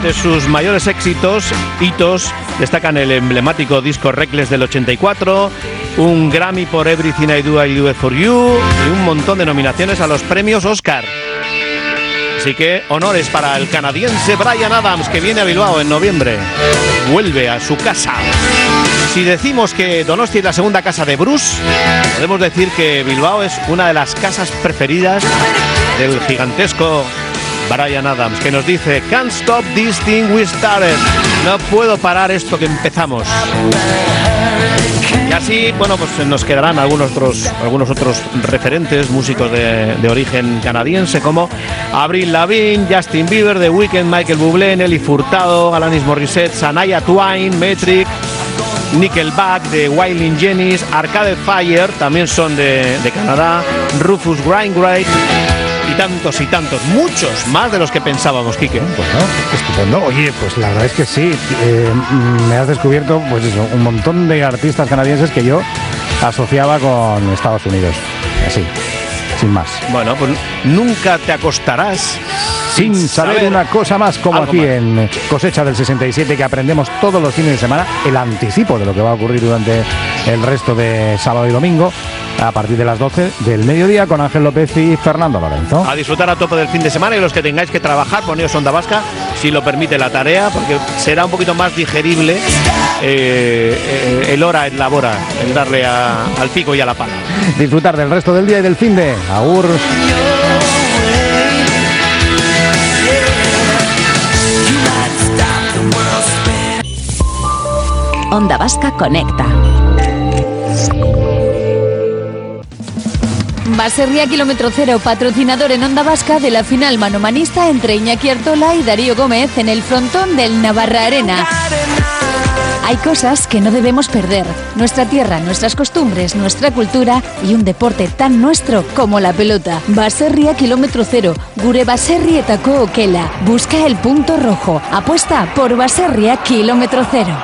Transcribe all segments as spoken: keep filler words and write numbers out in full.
Entre sus mayores éxitos, hitos, destacan el emblemático disco Reckless del ochenta y cuatro, un Grammy por Everything I Do, I Do It For You y un montón de nominaciones a los premios Oscar. Así que honores para el canadiense Bryan Adams, que viene a Bilbao en noviembre. Vuelve a su casa. Si decimos que Donosti es la segunda casa de Bruce, podemos decir que Bilbao es una de las casas preferidas del gigantesco Bryan Adams, que nos dice: Can't stop this thing we started. No puedo parar esto que empezamos. Y así, bueno, pues nos quedarán algunos otros, algunos otros referentes, músicos de, de origen canadiense, como Avril Lavigne, Justin Bieber, The Weeknd, Michael Bublé, Nelly Furtado, Alanis Morissette, Shania Twain, Metric, Nickelback, de Waylon Jennings, Arcade Fire, también son de, de Canadá, Rufus Wainwright y tantos y tantos, muchos más de los que pensábamos, Quique. Bueno, estupendo. Oye, pues la verdad es que sí, eh, me has descubierto, pues eso, un montón de artistas canadienses que yo asociaba con Estados Unidos, así, sin más. Bueno, pues nunca te acostarás sin saber, saber una cosa más, como aquí más. En Cosecha del sesenta y siete, que aprendemos todos los fines de semana el anticipo de lo que va a ocurrir durante el resto de sábado y domingo, a partir de las doce del mediodía, con Ángel López y Fernando Lorenzo. A disfrutar a tope del fin de semana, y los que tengáis que trabajar, poneos Onda Vasca, si lo permite la tarea, porque será un poquito más digerible eh, eh, el hora en la hora, el darle a, al pico y a la pala. Disfrutar del resto del día y del fin de Agur. Onda Vasca conecta. Baserria Kilómetro Cero, patrocinador en Onda Vasca de la final manomanista entre Iñaki Artola y Darío Gómez en el frontón del Navarra Arena. Hay cosas que no debemos perder: nuestra tierra, nuestras costumbres, nuestra cultura y un deporte tan nuestro como la pelota. Baserria Kilómetro Cero, gure baserrietako okela. Busca el punto rojo. Apuesta por Baserria Kilómetro Cero.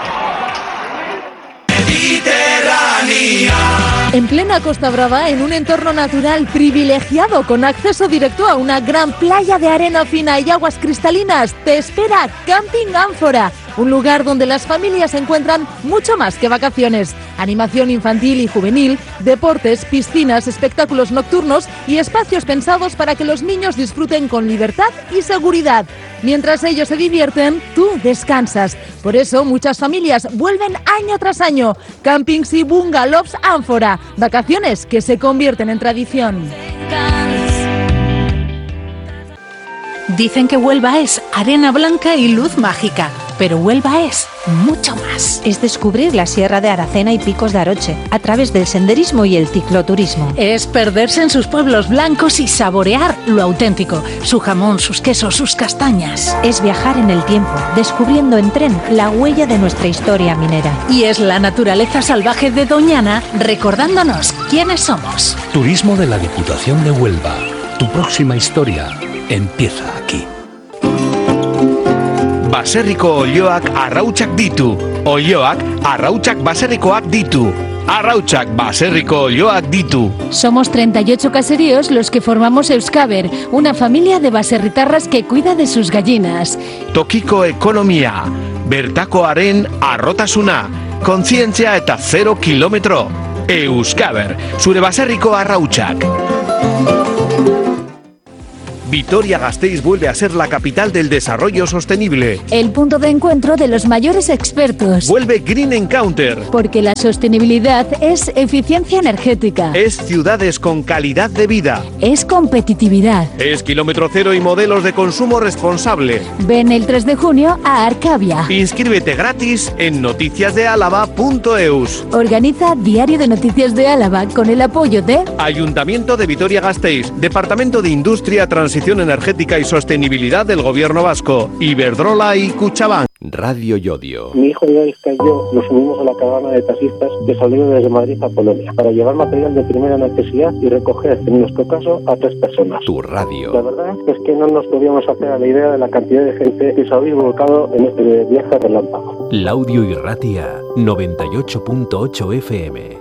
En plena Costa Brava, en un entorno natural privilegiado con acceso directo a una gran playa de arena fina y aguas cristalinas, te espera Camping Ánfora, un lugar donde las familias encuentran mucho más que vacaciones. Animación infantil y juvenil, deportes, piscinas, espectáculos nocturnos y espacios pensados para que los niños disfruten con libertad y seguridad. Mientras ellos se divierten, tú descansas. Por eso muchas familias vuelven año tras año. Campings y bungalows Ánfora, vacaciones que se convierten en tradición. Dicen que Huelva es arena blanca y luz mágica, pero Huelva es mucho más. Es descubrir la Sierra de Aracena y Picos de Aroche a través del senderismo y el cicloturismo. Es perderse en sus pueblos blancos y saborear lo auténtico, su jamón, sus quesos, sus castañas. Es viajar en el tiempo, descubriendo en tren la huella de nuestra historia minera. Y es la naturaleza salvaje de Doñana recordándonos quiénes somos. Turismo de la Diputación de Huelva. Tu próxima historia empieza aquí. Baserriko olioak arrautsak ditu. Olioak arrautsak baserrikoak ditu. Arrautsak baserriko olioak ditu. Somos treinta y ocho caseríos los que formamos Euskaber, una familia de baserritarras que cuida de sus gallinas. Tokiko ekonomia, bertakoaren arrotasuna, kontzientzia eta zero kilometro. Euskaber, zure baserriko arrautsak. Vitoria-Gasteiz vuelve a ser la capital del desarrollo sostenible. El punto de encuentro de los mayores expertos. Vuelve Green Encounter. Porque la sostenibilidad es eficiencia energética. Es ciudades con calidad de vida. Es competitividad. Es kilómetro cero y modelos de consumo responsable. Ven el tres de junio a Arcavia. Inscríbete gratis en noticias de álava punto eus. Organiza Diario de Noticias de Álava con el apoyo de Ayuntamiento de Vitoria-Gasteiz, Departamento de Industria, Transición Energética y Sostenibilidad del Gobierno Vasco, Iberdrola y Cuchabán. Radio Yodio. Mi hijo Idaisca y yo nos unimos a la caravana de taxistas que salió desde Madrid a Polonia para llevar material de primera necesidad y recoger, en nuestro caso, a tres personas. Tu radio. La verdad es que no nos podíamos hacer a la idea de la cantidad de gente que se había volcado en este viaje relámpago. Laudio Irratia, noventa y ocho punto ocho F M.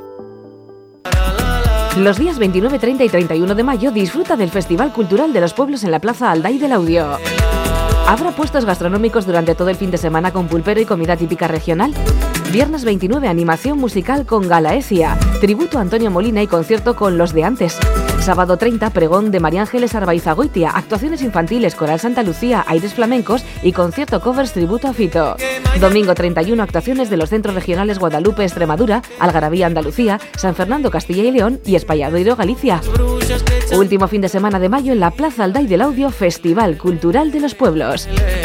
Los días veintinueve, treinta y treinta y uno de mayo disfruta del Festival Cultural de los Pueblos en la Plaza Alday del Audio. Habrá puestos gastronómicos durante todo el fin de semana con pulpero y comida típica regional. Viernes veintinueve, animación musical con Galaecia, tributo a Antonio Molina y concierto con Los de Antes. Sábado treinta, pregón de María Ángeles Arbaizagoitia, actuaciones infantiles, Coral Santa Lucía, aires flamencos y concierto covers tributo a Fito. Domingo treinta y uno, actuaciones de los centros regionales Guadalupe, Extremadura, Algarabía, Andalucía, San Fernando, Castilla y León y Espalladoiro, Galicia. Último fin de semana de mayo en la Plaza Alday del Audio, Festival Cultural de los Pueblos.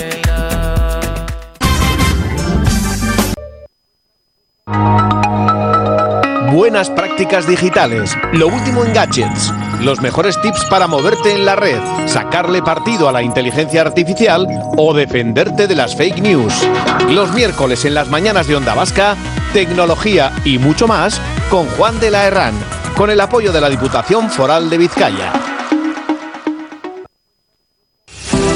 Buenas prácticas digitales, lo último en gadgets, los mejores tips para moverte en la red, sacarle partido a la inteligencia artificial o defenderte de las fake news. Los miércoles en las mañanas de Onda Vasca, tecnología y mucho más con Juan de la Herrán, con el apoyo de la Diputación Foral de Vizcaya.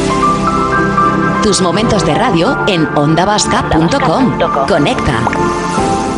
Tus momentos de radio en onda vasca punto com. Conecta.